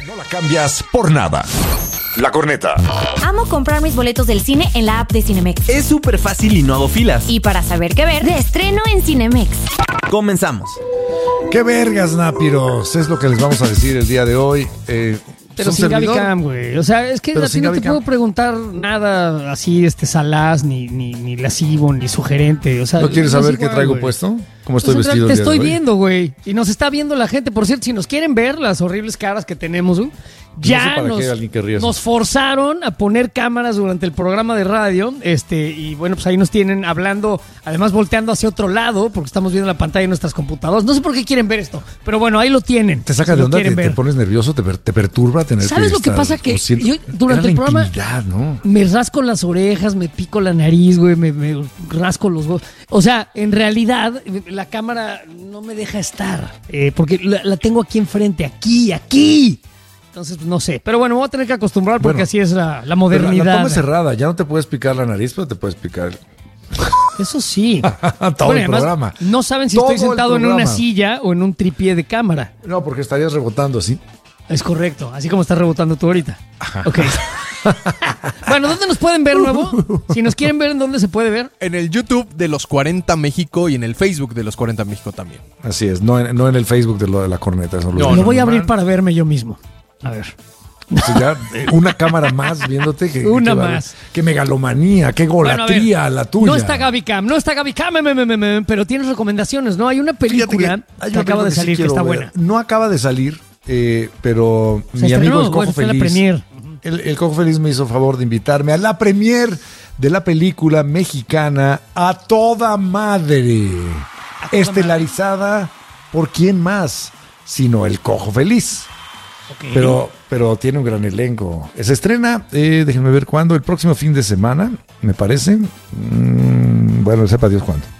No la cambias por nada. La Corneta. Amo comprar mis boletos del cine en la app de Cinemex. Es súper fácil y no hago filas. Y para saber qué ver, de estreno en Cinemex. Comenzamos. ¡Qué vergas, nápiros! Es lo que les vamos a decir el día de hoy. Pero sin Gaby Cam, güey. O sea, es que a ti no te puedo preguntar nada así, salaz, ni lascivo, ni sugerente. O sea, ¿no quieres saber qué traigo güey. puesto? ¿Cómo estoy vestido? Te estoy viendo, güey. Y nos está viendo la gente. Por cierto, si nos quieren ver las horribles caras que tenemos, güey, ya nos forzaron a poner cámaras durante el programa de radio. Y bueno, pues ahí nos tienen hablando, además volteando hacia otro lado, porque estamos viendo la pantalla de nuestras computadoras. No sé por qué quieren ver esto, pero bueno, ahí lo tienen. Te saca de onda, te pones nervioso, te perturba tener que ¿sabes lo que pasa? Que yo durante el programa ¿no? me rasco las orejas, me pico la nariz, güey, me rasco los huevos. O sea, en realidad, la cámara no me deja estar, porque la tengo aquí enfrente, aquí. Entonces, no sé. Pero bueno, me voy a tener que acostumbrar porque así es la modernidad. La toma es cerrada, ya no te puedes picar la nariz, pero te puedes picar. Eso sí. Todo el programa. No saben si estoy sentado en una silla o en un tripié de cámara. No, porque estarías rebotando así. Es correcto, así como estás rebotando tú ahorita. Ajá. Ok. Bueno, ¿dónde nos pueden ver, nuevo? Si nos quieren ver, ¿en dónde se puede ver? En el YouTube de Los 40 México y en el Facebook de Los 40 México también. Así es, no en el Facebook de la Corneta. Eso lo voy a abrir para verme yo mismo. A ver. O sea, ya, una cámara más viéndote. Una más. Qué megalomanía, qué golatría, bueno, la tuya. No está Gaby Cam, pero tienes recomendaciones, ¿no? Hay una película que acaba de salir que está buena. No acaba de salir, pero mi amigo el Cojo Feliz. El Cojo Feliz me hizo favor de invitarme a la premier de la película mexicana A Toda Madre. Estelarizada por quién más, sino el Cojo Feliz. Okay. Pero tiene un gran elenco. Se estrena, déjenme ver cuándo, el próximo fin de semana, me parece. Bueno, sepa Dios cuándo.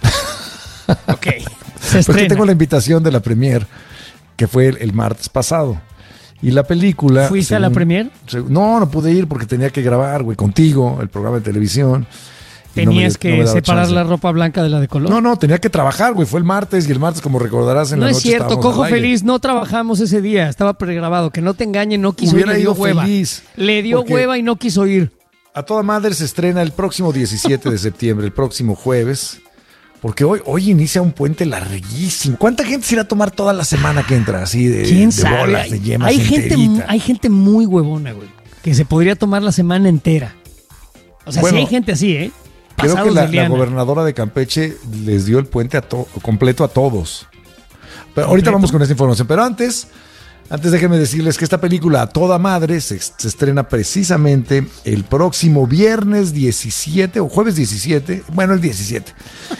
Ok. Se estrena. Porque tengo la invitación de la premier, que fue el martes pasado. Y la película... ¿Fuiste a la premier? No pude ir porque tenía que grabar, güey, contigo, el programa de televisión. ¿Tenías que separar chance. La ropa blanca de la de color? No, tenía que trabajar, güey. Fue el martes y el martes, como recordarás, en la noche. No es cierto, Cojo Feliz, no trabajamos ese día. Estaba pregrabado. Que no te engañen, no quiso ir. Le dio hueva. Le dio hueva y no quiso ir. A Toda Madre se estrena el próximo 17 de septiembre, el próximo jueves. Porque hoy inicia un puente larguísimo. ¿Cuánta gente se irá a tomar toda la semana que entra? Así de bolas, de yemas enteritas. Hay gente muy huevona, güey, que se podría tomar la semana entera. O sea, bueno, sí hay gente así, ¿eh? Creo que la gobernadora de Campeche les dio el puente completo a todos. Pero ahorita vamos con esta información. Pero antes déjenme decirles que esta película A Toda Madre se estrena precisamente el próximo viernes 17 o jueves 17. Bueno, el 17.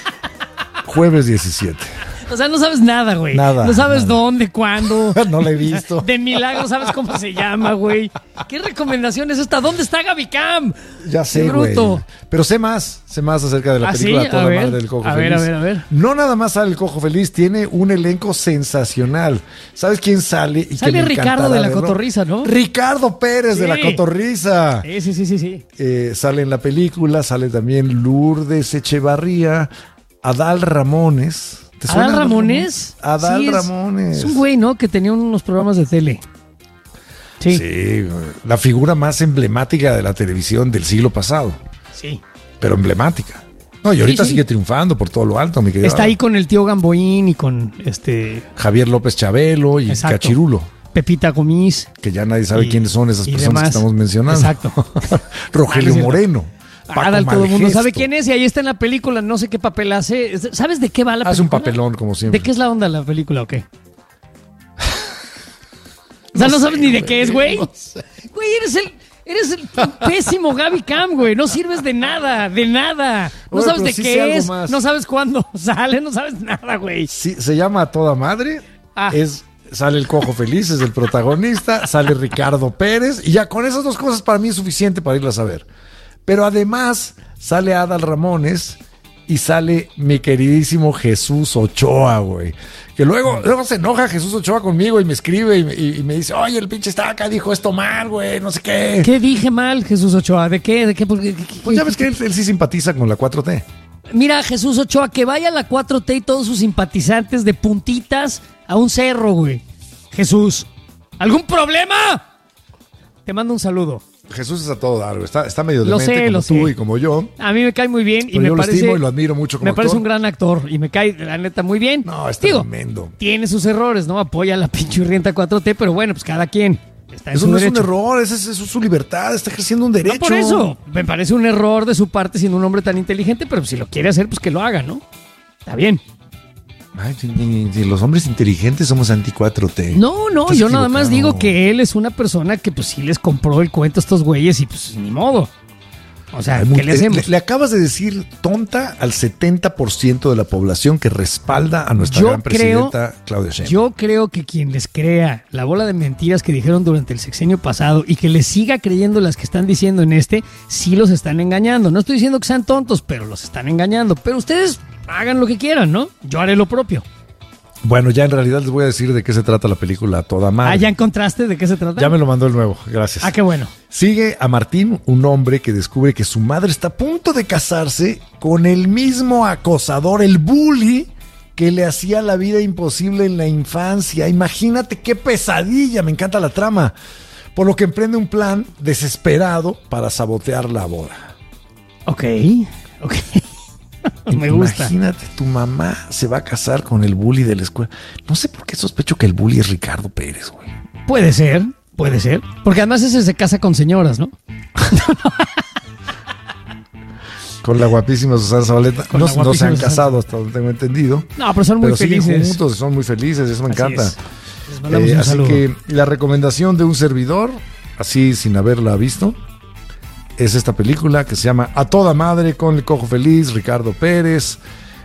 Jueves 17. O sea, no sabes nada, güey. Nada. No sabes dónde, cuándo. No la he visto. De milagro sabes cómo se llama, güey. ¿Qué recomendación es esta? ¿Dónde está Gaby Cam? Ya sé, güey. Pero sé más acerca de la película A Toda Madre del Cojo Feliz. A ver. No nada más sale el Cojo Feliz, tiene un elenco sensacional. ¿Sabes quién sale? Sale Ricardo de la Cotorriza, ¿no? Ricardo Pérez de la Cotorriza. Sí. Sale en la película, sale también Lourdes Echevarría, Adal Ramones. ¿Adal Ramones? Adal Ramones. Es un güey, ¿no? Que tenía unos programas de tele. Sí, la figura más emblemática de la televisión del siglo pasado. Sí. Pero emblemática. No, y ahorita sigue triunfando por todo lo alto, mi querido. Está ahí con el tío Gamboín y con Javier López Chabelo y exacto. Cachirulo. Pepita Gomis. Que ya nadie sabe quiénes son esas personas demás. Que estamos mencionando. Exacto. Rogelio Moreno. Adal, todo el mundo sabe quién es y ahí está en la película, no sé qué papel hace. ¿Sabes de qué va la película? Hace un papelón, como siempre. ¿De qué es la onda la película o qué? O sea, no sabes ni de qué es, güey. No sé. Güey, eres el pésimo Gaby Cam, güey. No sirves de nada. No sabes de qué es, no sabes cuándo sale, no sabes nada, güey. Sí, se llama A Toda Madre. Sale el Cojo Feliz, es el protagonista. Sale Ricardo Pérez. Y ya con esas dos cosas para mí es suficiente para irlas a ver. Pero además sale Adal Ramones y sale mi queridísimo Jesús Ochoa, güey. Que luego se enoja Jesús Ochoa conmigo y me escribe y me dice, oye, el pinche Estaca dijo esto mal, güey, no sé qué. ¿Qué dije mal, Jesús Ochoa? ¿De qué? Pues ya ves que él sí simpatiza con la 4T. Mira, Jesús Ochoa, que vaya a la 4T y todos sus simpatizantes de puntitas a un cerro, güey. Jesús, ¿algún problema? te mando un saludo. Jesús es a todo dar, está medio demente como tú y como yo. A mí me cae muy bien y yo lo estimo y lo admiro mucho como actor. Me parece un gran actor y me cae, la neta, muy bien. No, es tremendo. Tiene sus errores, ¿no? Apoya la pinchurrienta 4T, pero bueno, pues cada quien. Eso no es un error, eso es su libertad, está ejerciendo un derecho. No, por eso, me parece un error de su parte siendo un hombre tan inteligente, pero si lo quiere hacer, pues que lo haga, ¿no? Está bien. Ay, los hombres inteligentes somos anti-4T. No, yo nada más digo que él es una persona que pues sí les compró el cuento a estos güeyes y pues ni modo. O sea, ¿qué le hacemos? Le acabas de decir tonta al 70% de la población que respalda a nuestra gran presidenta Claudia Sheinbaum. Yo creo que quien les crea la bola de mentiras que dijeron durante el sexenio pasado y que les siga creyendo las que están diciendo en sí los están engañando. No estoy diciendo que sean tontos, pero los están engañando. Pero ustedes hagan lo que quieran, ¿no? Yo haré lo propio. Bueno, ya en realidad les voy a decir de qué se trata la película a toda madre. ¿Ya encontraste de qué se trata? Ya me lo mandó el nuevo, gracias. Qué bueno. Sigue a Martín, un hombre que descubre que su madre está a punto de casarse con el mismo acosador, el bully, que le hacía la vida imposible en la infancia. Imagínate qué pesadilla, me encanta la trama. Por lo que emprende un plan desesperado para sabotear la boda. Ok. Me gusta. Imagínate, tu mamá se va a casar con el bully de la escuela. No sé por qué sospecho que el bully es Ricardo Pérez, güey. Puede ser. Porque además ese se casa con señoras, ¿no? Con la guapísima Susana Zabaleta. No se han casado hasta donde tengo entendido. No, pero son muy felices. Siguen juntos, son muy felices, eso me encanta. Les mandamos un así saludo. que la recomendación de un servidor, así sin haberla visto, es esta película que se llama A Toda Madre, con el Cojo Feliz, Ricardo Pérez,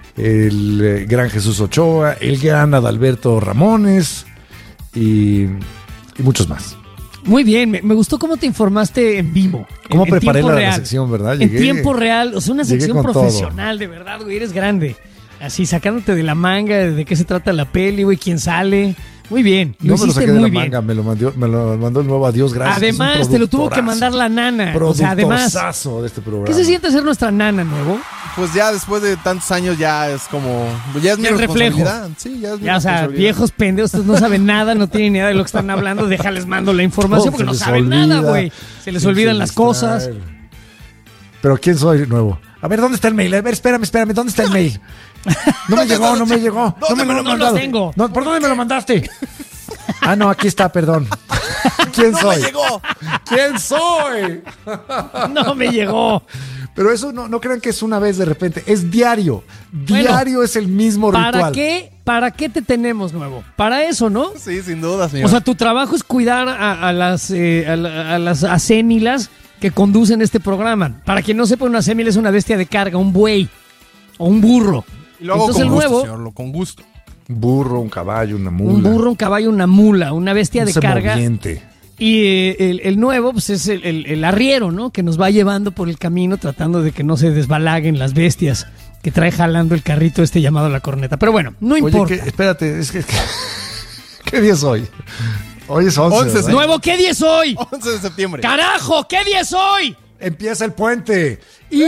el gran Jesús Ochoa, el gran Adalberto Ramones y muchos más. Muy bien, me gustó cómo te informaste en vivo. Cómo preparé la sección, ¿verdad? En tiempo real, o sea, una sección profesional, de verdad, güey, eres grande. Así, sacándote de la manga de qué se trata la peli, güey, quién sale. Muy bien, no me lo saqué de la manga, me lo mandó el nuevo Adiós, gracias. Además, te lo tuvo que mandar la nana. O sea, además, de este programa. ¿Qué se siente ser nuestra nana, Nuevo? Pues ya después de tantos años ya es como... Ya es mi responsabilidad. Sí, ya es mi responsabilidad. O sea, viejos pendejos, ustedes no saben nada, no tienen ni idea de lo que están hablando. Déjales mando la información porque no saben nada, güey. Se les olvidan las cosas. Pero ¿quién soy, Nuevo? A ver, ¿dónde está el mail? A ver, espérame, ¿dónde está el mail? No me llegó. No lo tengo. ¿Por dónde me lo mandaste? No, aquí está, perdón. ¿Quién soy? ¡No me llegó! ¿Quién soy? No me llegó. Pero eso no crean que es una vez de repente, es diario. Diario es el mismo ritual. ¿Para qué te tenemos, Nuevo? Para eso, ¿no? Sí, sin duda, señor. O sea, tu trabajo es cuidar a las acémilas que conducen este programa. Para quien no sepa, una acémila es una bestia de carga, un buey o un burro. Y luego entonces, con gusto, señor, con gusto. Un burro, un caballo, una mula. Un burro, un caballo, una mula, una bestia de carga. Moviente. Y el nuevo, pues es el arriero, ¿no? Que nos va llevando por el camino tratando de que no se desbalaguen las bestias que trae jalando el carrito llamado la corneta. Pero bueno, no importa. Espérate, es que ¿qué día es hoy? Hoy es 11. Nuevo, ¿qué día es hoy? 11 de septiembre. ¡Carajo! ¿Qué día es hoy? Empieza el puente. Y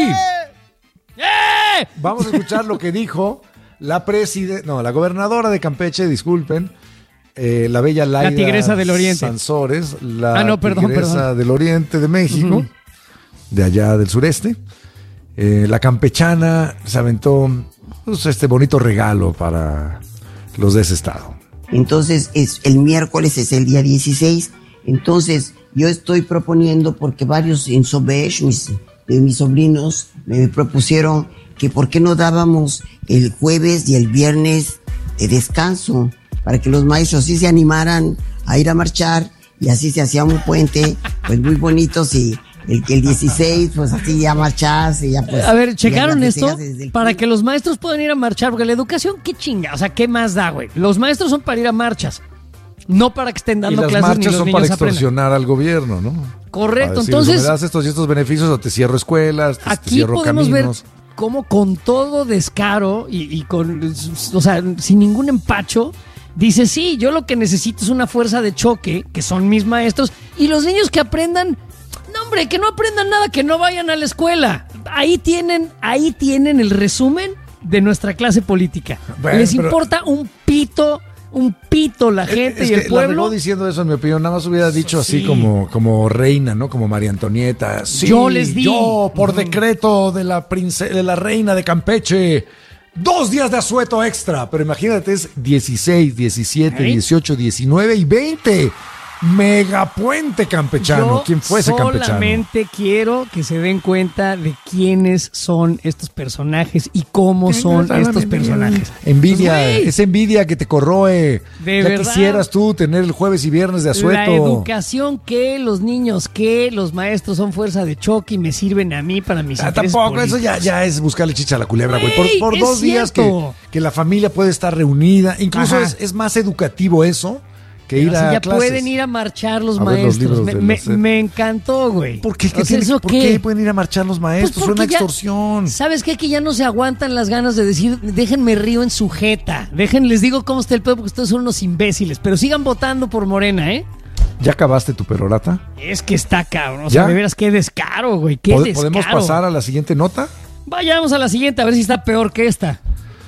vamos a escuchar lo que dijo la gobernadora de Campeche, disculpen, la bella Laida, la tigresa del Oriente Sansores, tigresa del Oriente de México, de allá del sureste. La campechana se aventó este bonito regalo para los de ese estado. Entonces, el miércoles es el día 16. Entonces, yo estoy proponiendo, porque varios en Sobesh, de mis sobrinos, me propusieron que por qué no dábamos el jueves y el viernes de descanso, para que los maestros sí se animaran a ir a marchar, y así se hacía un puente, pues muy bonito, y el 16, pues así ya marcharse, ya pues... A ver, ¿checaron esto? Para que los maestros puedan ir a marchar, porque la educación, qué chinga, o sea, ¿qué más da, güey? Los maestros son para ir a marchas, no para que estén dando clases ni los niños aprendan. Y las marchas son para extorsionar al gobierno, ¿no? Correcto, entonces... me das estos y estos beneficios o te cierro escuelas, te cierro caminos. Aquí podemos ver cómo con todo descaro y con, o sea, sin ningún empacho, dice, sí, yo lo que necesito es una fuerza de choque, que son mis maestros, y los niños que aprendan... No, hombre, que no aprendan nada, que no vayan a la escuela. Ahí tienen el resumen de nuestra clase política. Bueno, les importa un pito un pito la gente y el pueblo. La diciendo eso, en mi opinión, nada más hubiera dicho así como reina, ¿no? Como María Antonieta. Sí, yo por decreto de la reina de Campeche, 2 días de asueto extra. Pero imagínate, es 16, 17, 18, 19 y 20. Megapuente campechano. ¿Quién fue ese campechano? Solamente quiero que se den cuenta de quiénes son estos personajes y cómo son estos personajes. Envidia, pues, esa envidia que te corroe. De ya verdad, quisieras tú tener el jueves y viernes de asueto. La educación que los niños, que los maestros son fuerza de choque y me sirven a mí para mis intereses tampoco, políticos. eso ya es buscarle chicha a la culebra, güey. Por 2 días que la familia puede estar reunida. Incluso es más educativo eso que ir a clases. Pueden ir a marchar los maestros. Me encantó, güey. ¿Por qué? ¿Por qué pueden ir a marchar los maestros? Pues una extorsión. ¿Sabes qué? Que ya no se aguantan las ganas de decir, déjenme río en su jeta. Les digo cómo está el pedo porque ustedes son unos imbéciles. Pero sigan votando por Morena, ¿eh? ¿Ya acabaste tu perorata? Es que está cabrón. O sea, de veras, qué descaro, güey. Qué descaro. ¿Podemos pasar a la siguiente nota? Vayamos a la siguiente, a ver si está peor que esta.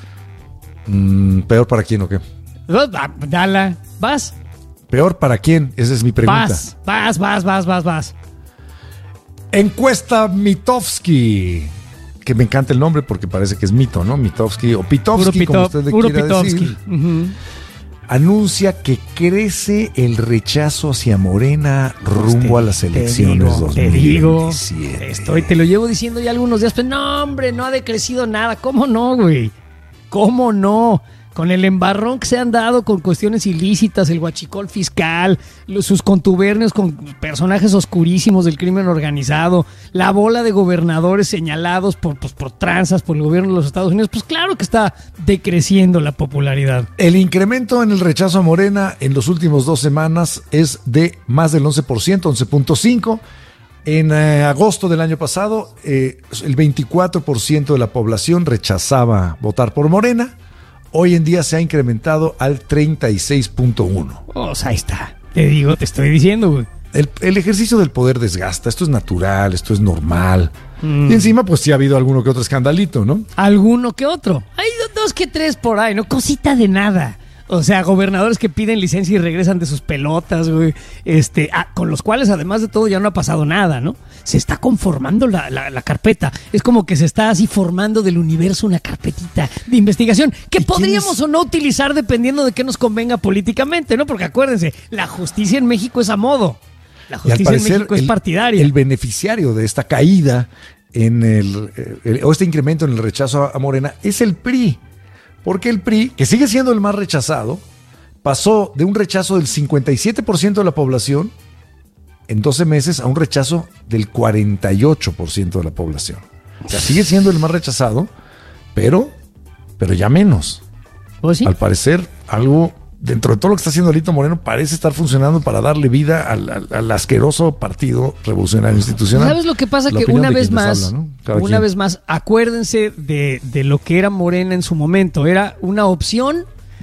¿Peor para quién o qué? Dala. ¿Vas? ¿Peor para quién? Esa es mi pregunta. Vas. Encuesta Mitofsky. Que me encanta el nombre porque parece que es mito, ¿no? Mitofsky o Pitofsky, como usted le quiera decir. Anuncia que crece el rechazo hacia Morena rumbo a las elecciones 2017. Te lo llevo diciendo ya algunos días, pero no, hombre, no ha decrecido nada. ¿Cómo no, güey? ¿Cómo no? Con el embarrón que se han dado con cuestiones ilícitas, el huachicol fiscal, sus contubernios con personajes oscurísimos del crimen organizado, la bola de gobernadores señalados por tranzas por el gobierno de los Estados Unidos, pues claro que está decreciendo la popularidad. El incremento en el rechazo a Morena en los últimos 2 semanas es de más del 11%, 11.5%. En agosto del año pasado, el 24% de la población rechazaba votar por Morena. Hoy en día se ha incrementado al 36.1%. O sea, ahí está. Te estoy diciendo, güey. El ejercicio del poder desgasta. Esto es natural, esto es normal. Y encima, pues sí ha habido alguno que otro escandalito, ¿no? Alguno que otro. Hay 2 que 3 por ahí, ¿no? Cosita de nada. O sea, gobernadores que piden licencia y regresan de sus pelotas, güey. Con los cuales, además de todo, ya no ha pasado nada, ¿no? Se está conformando la carpeta. Es como que se está así formando del universo una carpetita de investigación que podríamos o no utilizar dependiendo de qué nos convenga políticamente, ¿no? Porque acuérdense, la justicia en México es a modo. La justicia en México es partidaria. El beneficiario de esta caída o este incremento en el rechazo a Morena es el PRI. Porque el PRI, que sigue siendo el más rechazado, pasó de un rechazo del 57% de la población en 12 meses a un rechazo del 48% de la población. O sea, sigue siendo el más rechazado, pero ya menos. ¿Oh, sí? Al parecer, algo dentro de todo lo que está haciendo Alito Moreno parece estar funcionando para darle vida al asqueroso Partido Revolucionario Institucional. ¿Sabes lo que pasa? Que una vez más, vez más, acuérdense de lo que era Morena en su momento. Era una opción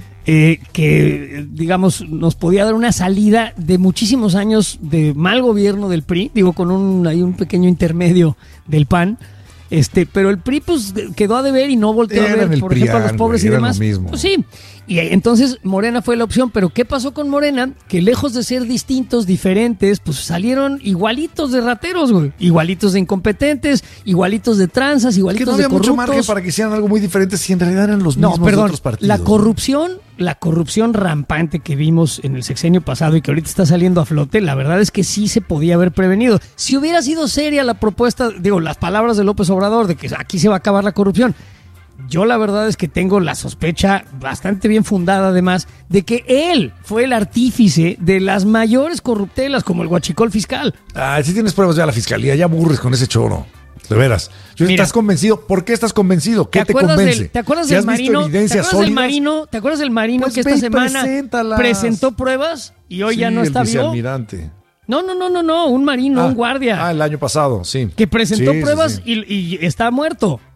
que, digamos, nos podía dar una salida de muchísimos años de mal gobierno del PRI, con un pequeño intermedio del PAN. Pero el PRI pues quedó a deber y no volteó a ver, por ejemplo, a los pobres y demás. Pues sí. Y entonces Morena fue la opción, pero ¿qué pasó con Morena? Que lejos de ser distintos, diferentes, pues salieron igualitos de rateros, güey. Igualitos de incompetentes, igualitos de tranzas, igualitos de corruptos. Que no había mucho margen para que hicieran algo muy diferente si en realidad eran los mismos de otros partidos. La corrupción rampante que vimos en el sexenio pasado y que ahorita está saliendo a flote, la verdad es que sí se podía haber prevenido. Si hubiera sido seria la propuesta, las palabras de López Obrador de que aquí se va a acabar la corrupción, yo la verdad es que tengo la sospecha bastante bien fundada además de que él fue el artífice de las mayores corruptelas como el huachicol fiscal. Si tienes pruebas ya la fiscalía, ya aburres con ese choro. De veras. ¿Estás convencido? ¿Por qué estás convencido? ¿Qué te convence? ¿Te acuerdas del Marino? ¿Te acuerdas del Marino pues que esta semana presentó pruebas y hoy ya no está vivo? Vicealmirante. No, un marino, un guardia. El año pasado, sí. Que presentó pruebas. Y está muerto.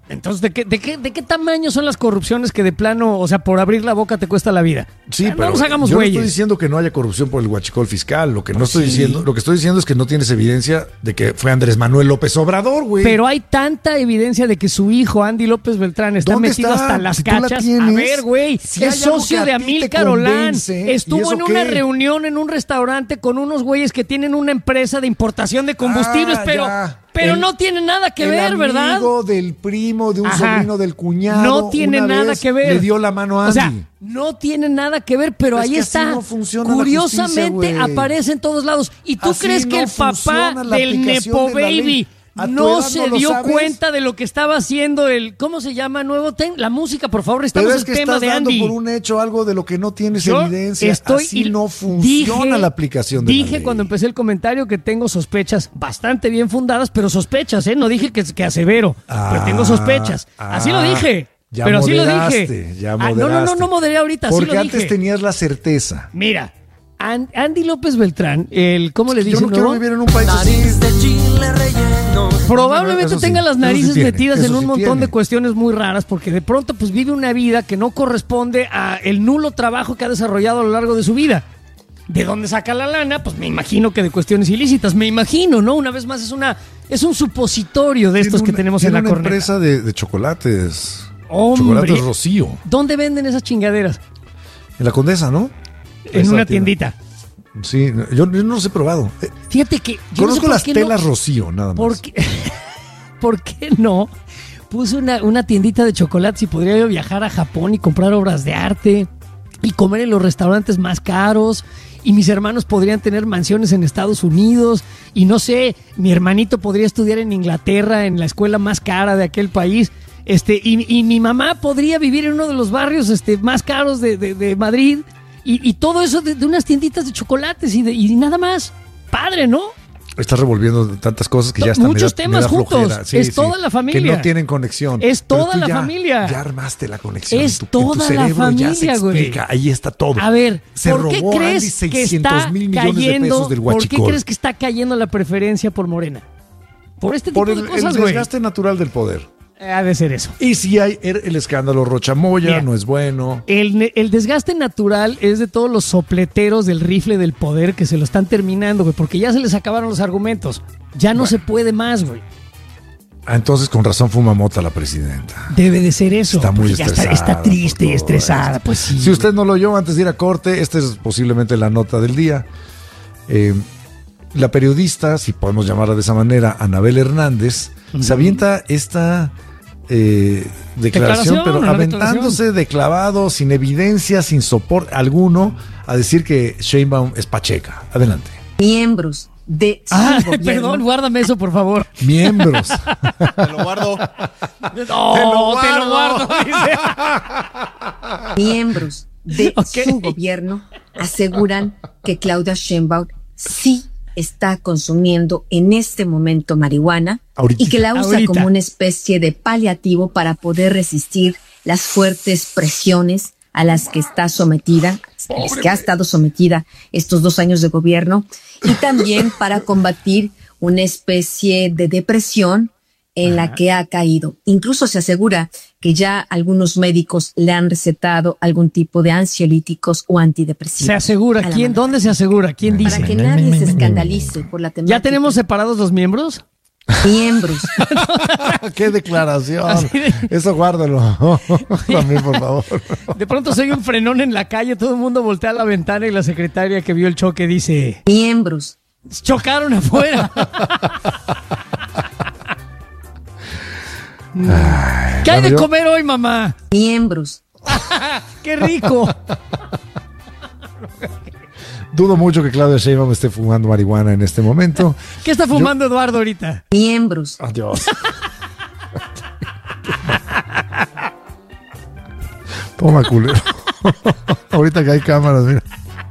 Entonces, ¿de qué tamaño son las corrupciones que de plano, o sea, por abrir la boca te cuesta la vida? Sí, no pero nos hagamos yo güeyes. no estoy diciendo que no haya corrupción por el huachicol fiscal. Lo que estoy diciendo es que no tienes evidencia de que fue Andrés Manuel López Obrador, güey. Pero hay tanta evidencia de que su hijo, Andy López Beltrán, está metido hasta las cachas. A ver, güey, si es socio de Amílcar Olán. Estuvo en una reunión en un restaurante con unos güeyes que tienen una empresa de importación de combustibles, pero no tiene nada que ver, ¿verdad? El amigo del primo, de un sobrino del cuñado. No tiene nada que ver. Le dio la mano a Andy. O sea, no tiene nada que ver, pero ahí está. No funciona. Curiosamente aparece en todos lados. ¿Y tú crees que el papá del Nepo Baby no se dio cuenta de lo que estaba haciendo ¿cómo se llama? La música, por favor, estamos el tema de Andy. Pero por un hecho algo de lo que no tienes evidencia. Así no funciona la aplicación de la ley. Dije cuando empecé el comentario que tengo sospechas bastante bien fundadas, pero sospechas, no dije que asevero, pero tengo sospechas. Así lo dije. Pero así lo dije. No moderé ahorita, así lo dije. Porque antes tenías la certeza. Mira, Andy López Beltrán, ¿cómo le dicen? Yo no quiero vivir en un país así. Probablemente tenga las narices metidas en un montón de cuestiones muy raras, porque de pronto pues vive una vida que no corresponde a el nulo trabajo que ha desarrollado a lo largo de su vida. ¿De dónde saca la lana? Pues me imagino que de cuestiones ilícitas. Me imagino, ¿no? Una vez más es un supositorio de estos que tenemos en la corneta. Una empresa de chocolates. Hombre, Chocolates Rocío. ¿Dónde venden esas chingaderas? En la Condesa, ¿no? En una tiendita. Sí, yo no los he probado. Fíjate que yo conozco las telas Rocío, nada más. ¿Por qué no? Puse una tiendita de chocolates y podría yo viajar a Japón y comprar obras de arte y comer en los restaurantes más caros, y mis hermanos podrían tener mansiones en Estados Unidos, y no sé, mi hermanito podría estudiar en Inglaterra en la escuela más cara de aquel país, y mi mamá podría vivir en uno de los barrios más caros de Madrid, y todo eso de unas tienditas de chocolates y nada más. Padre, ¿no? Estás revolviendo tantas cosas que ya están. Muchos temas juntos. Sí, es toda la familia. Que no tienen conexión. Es toda la familia. Ya armaste la conexión. Es toda la familia, ya se explica. Ahí está todo. A ver, ¿por qué crees que está cayendo? ¿Por qué crees que está cayendo la preferencia por Morena? Por este tipo de cosas, güey. Por el desgaste natural del poder. Ha de ser eso. Y si hay el escándalo Rochamoya, mira, no es bueno. El desgaste natural es de todos los sopleteros del rifle del poder que se lo están terminando, güey, porque ya se les acabaron los argumentos. Ya no se puede más, güey. Entonces, con razón fuma mota la presidenta. Debe de ser eso. Está muy estresada. Está triste y estresada, pues sí. Si usted no lo oyó antes de ir a corte, esta es posiblemente la nota del día. La periodista, si podemos llamarla de esa manera, Anabel Hernández, se avienta esta declaración, pero aventándose de clavado, sin evidencia, sin soporte alguno, a decir que Sheinbaum es pacheca. Adelante. Miembros de su gobierno. Perdón, guárdame eso, por favor. Miembros. Te lo guardo. No, te lo guardo. Miembros de su gobierno aseguran que Claudia Sheinbaum sí está consumiendo en este momento marihuana y que la usa como una especie de paliativo para poder resistir las fuertes presiones a las que está sometida, que ha estado sometida estos 2 años de gobierno, y también para combatir una especie de depresión en la que ha caído. Incluso se asegura que ya algunos médicos le han recetado algún tipo de ansiolíticos o antidepresivos. ¿Se asegura? ¿Quién? ¿Dónde se asegura? ¿Quién dice? Para que nadie se escandalice por la temática. ¿Ya tenemos separados los miembros? Miembros. ¡Qué declaración! Eso guárdalo. También, por favor. De pronto soy un frenón en la calle, todo el mundo voltea a la ventana y la secretaria que vio el choque dice... Miembros. Chocaron afuera. Ay, ¿qué hay de comer hoy, mamá? Miembros. ¡Qué rico! Dudo mucho que Claudia Sheinbaum esté fumando marihuana en este momento. ¿Qué está fumando Eduardo ahorita? Miembros. Adiós. Toma, culero. Ahorita que hay cámaras, mira.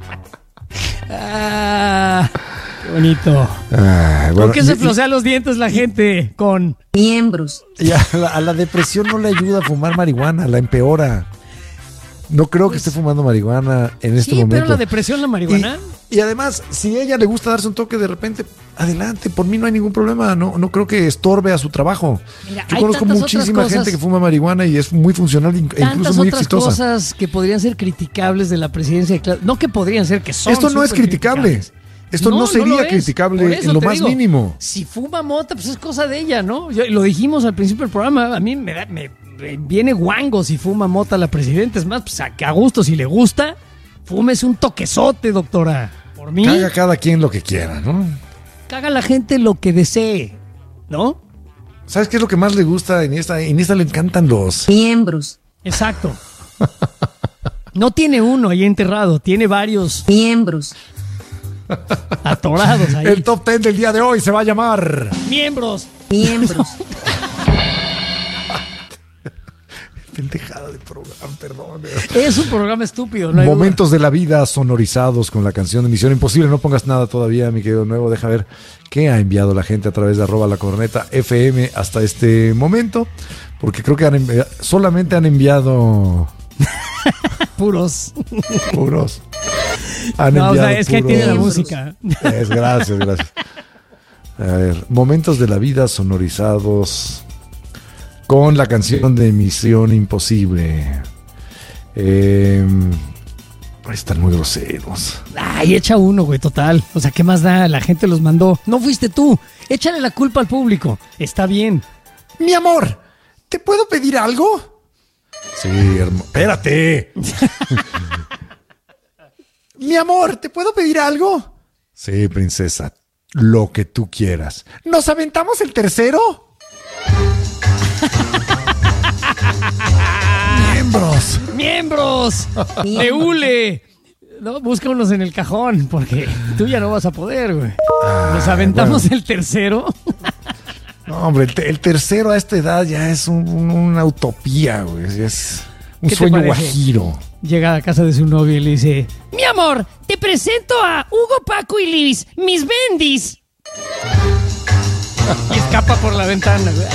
Qué bonito. Bueno, ¿por qué se flosea los dientes la gente con miembros? Y a la depresión no le ayuda a fumar marihuana, la empeora. No creo que esté fumando marihuana en este momento. Sí, pero la depresión, la marihuana. Y además, si a ella le gusta darse un toque de repente, adelante, por mí no hay ningún problema, no creo que estorbe a su trabajo. Mira, yo conozco muchísima gente que fuma marihuana y es muy funcional e incluso muy exitosa. Tantas otras cosas que podrían ser criticables de la presidencia de Claudia. No que podrían ser, que son. Esto no es criticable. Esto no sería criticable en lo más mínimo. Si fuma mota, pues es cosa de ella, ¿no? Lo dijimos al principio del programa, a mí me viene guango si fuma mota la presidenta. Es más, pues a gusto, si le gusta, fúmese un toquezote, doctora. Por mí. Caga cada quien lo que quiera, ¿no? Caga la gente lo que desee, ¿no? ¿Sabes qué es lo que más le gusta? En esta le encantan los miembros. Exacto. No tiene uno ahí enterrado, tiene varios miembros atorados ahí. El top 10 del día de hoy se va a llamar Miembros. Pendejada de programa, perdón. Es un programa estúpido, ¿no? Momentos de la vida sonorizados con la canción de Misión Imposible. No pongas nada todavía, mi querido Nuevo. Deja ver qué ha enviado la gente a través de @lacornetafm hasta este momento. Porque creo que solamente han enviado puros. No, o sea, es que ahí tiene la música. Gracias. A ver, momentos de la vida sonorizados con la canción de Misión Imposible. Están muy groseros. Ay, echa uno, güey, total. O sea, ¿qué más da? La gente los mandó. No fuiste tú. Échale la culpa al público. Está bien. Mi amor, ¿te puedo pedir algo? Sí, hermano. Espérate. Mi amor, ¿te puedo pedir algo? Sí, princesa. Lo que tú quieras. ¿Nos aventamos el tercero? ¡Miembros! ¡De hule! No, busca unos en el cajón, porque tú ya no vas a poder, güey. ¿Nos aventamos el tercero? No, hombre, el tercero a esta edad ya es una utopía, güey. Es un sueño guajiro. Llega a casa de su novio y le dice: mi amor, te presento a Hugo, Paco y Luis, mis bendis. Y escapa por la ventana, güey.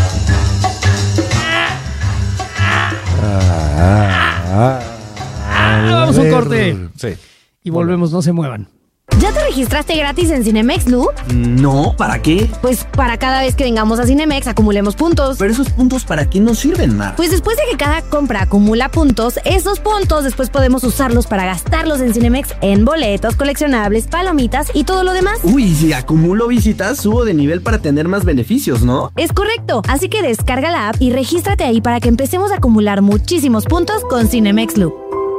Vamos a un corte. Sí. Y volvemos, no se muevan. ¿Ya te registraste gratis en Cinemex, Lu? No, ¿para qué? Pues para cada vez que vengamos a Cinemex acumulemos puntos. ¿Pero esos puntos para qué nos sirven, Mar? Pues después de que cada compra acumula puntos, esos puntos después podemos usarlos para gastarlos en Cinemex en boletos, coleccionables, palomitas y todo lo demás. Uy, si acumulo visitas, subo de nivel para tener más beneficios, ¿no? Es correcto, así que descarga la app y regístrate ahí para que empecemos a acumular muchísimos puntos con Cinemex Lu.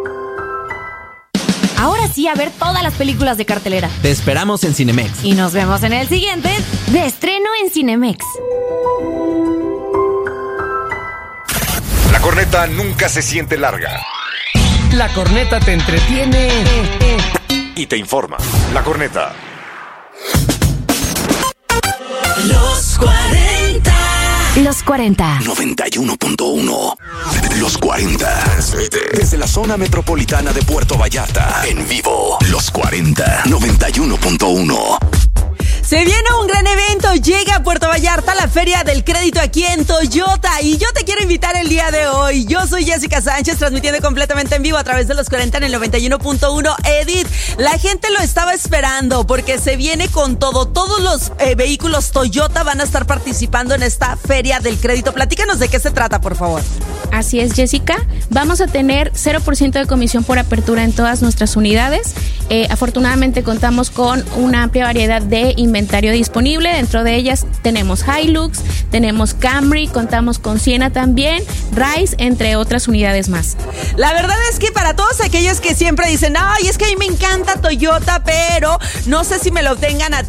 Ahora sí, a ver todas las películas de cartelera. Te esperamos en Cinemex. Y nos vemos en el siguiente de estreno en Cinemex. La corneta nunca se siente larga. La corneta te entretiene y te informa. La corneta. Los 40. Los 40. 91.1. Los 40. Desde la zona metropolitana de Puerto Vallarta. En vivo. Los 40. 91.1. Se viene un gran evento, llega a Puerto Vallarta la Feria del Crédito aquí en Toyota y yo te quiero invitar el día de hoy. Yo soy Jessica Sánchez transmitiendo completamente en vivo a través de los 40 en el 91.1 Edit. La gente lo estaba esperando porque se viene con todo. Todos los vehículos Toyota van a estar participando en esta Feria del Crédito. Platícanos de qué se trata, por favor. Así es, Jessica. Vamos a tener 0% de comisión por apertura en todas nuestras unidades. Afortunadamente contamos con una amplia variedad de inventario disponible. Dentro de ellas tenemos Hilux, tenemos Camry, contamos con Siena también, Rise, entre otras unidades más. La verdad es que para todos aquellos que siempre dicen, ay, es que a mí me encanta Toyota, pero no sé si me lo tengan a